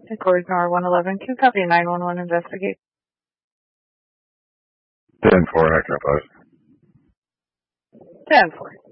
Gordon R111, can copy 911 investigate. 10-4, Echo Post. 10-4.